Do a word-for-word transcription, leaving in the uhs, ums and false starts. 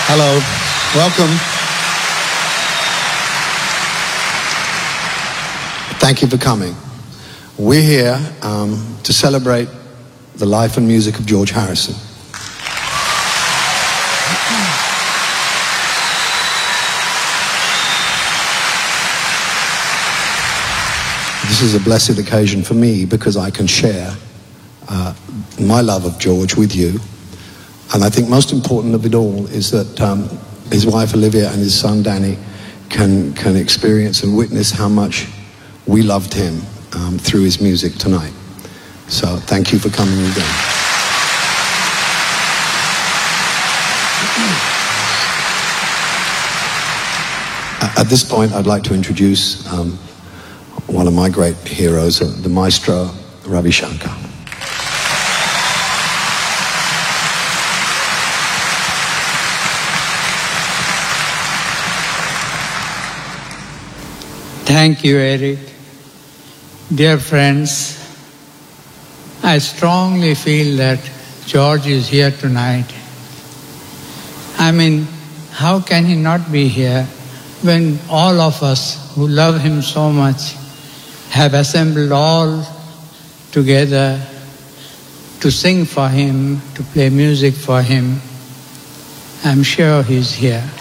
Hello. Welcome. Thank you for coming. We're here um, to celebrate the life and music of George Harrison. This is a blessed occasion for me because I can share uh, my love of George with you. And I think most important of it all is that um, his wife Olivia and his son Danny can, can experience and witness how much we loved him um, through his music tonight. So thank you for coming again. At this point, I'd like to introduce um, one of my great heroes, uh, the maestro Ravi Shankar. Thank you, Eric. Dear friends, I strongly feel that George is here tonight. I mean, how can he not be here when all of us who love him so much have assembled all together to sing for him, to play music for him? I'm sure he's here.